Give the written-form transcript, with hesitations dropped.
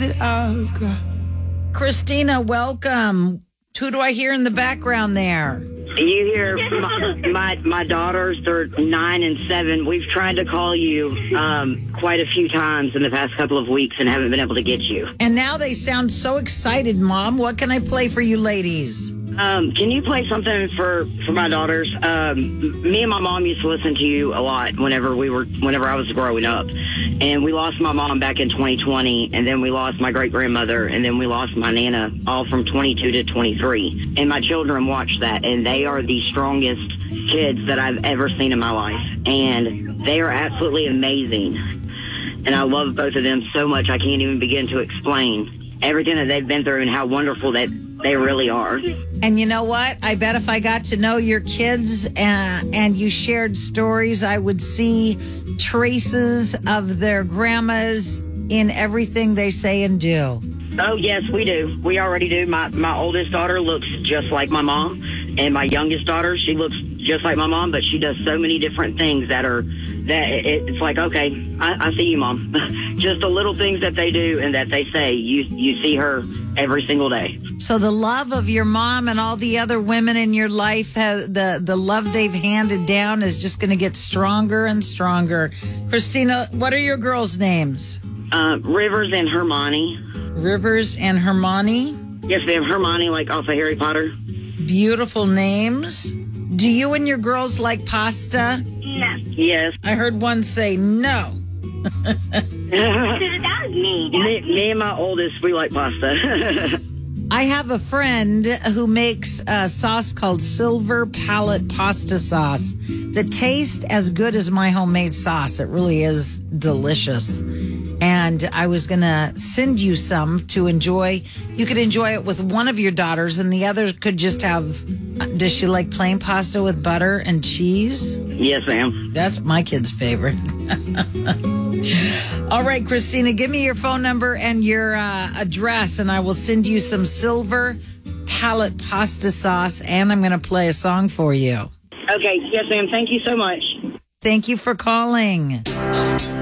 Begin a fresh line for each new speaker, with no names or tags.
that I've got.
Christina, welcome. Who do I hear in the background there?
You hear my daughters, they're 9 and 7. We've tried to call you quite a few times in the past couple of weeks and haven't been able to get you.
And now they sound so excited, Mom. What can I play for you ladies?
Can you play something for my daughters? Me and my mom used to listen to you a lot whenever I was growing up. And we lost my mom back in 2020, and then we lost my great-grandmother, and then we lost my Nana, all from 22 to 23. And my children watch that, and they are the strongest kids that I've ever seen in my life. And they are absolutely amazing. And I love both of them so much I can't even begin to explain everything that they've been through and how wonderful that they really are.
And you know what? I bet if I got to know your kids and you shared stories, I would see traces of their grandmas in everything they say and do.
Oh, yes, we do. We already do. My oldest daughter looks just like my mom, and my youngest daughter, she looks just like my mom, but she does so many different things that it's like, okay, I see you, Mom. Just the little things that they do and that they say, you see her every single day.
So the love of your mom and all the other women in your life, the love they've handed down is just going to get stronger and stronger. Christina, what are your girls' names?
Rivers and Hermione.
Rivers and Hermione?
Yes, ma'am. Hermione, like off of Harry Potter.
Beautiful names. Do you and your girls like pasta?
No. Yes.
I heard one say no.
That was me. Me and my oldest, we like pasta.
I have a friend who makes a sauce called Silver Palette Pasta Sauce that tastes as good as my homemade sauce. It really is delicious. And I was going to send you some to enjoy. You could enjoy it with one of your daughters, and the other could just have, does she like plain pasta with butter and cheese?
Yes, ma'am.
That's my kid's favorite. All right, Christina, give me your phone number and your address, and I will send you some Silver Palette Pasta Sauce, and I'm going to play a song for you.
Okay. Yes, ma'am. Thank you so much.
Thank you for calling.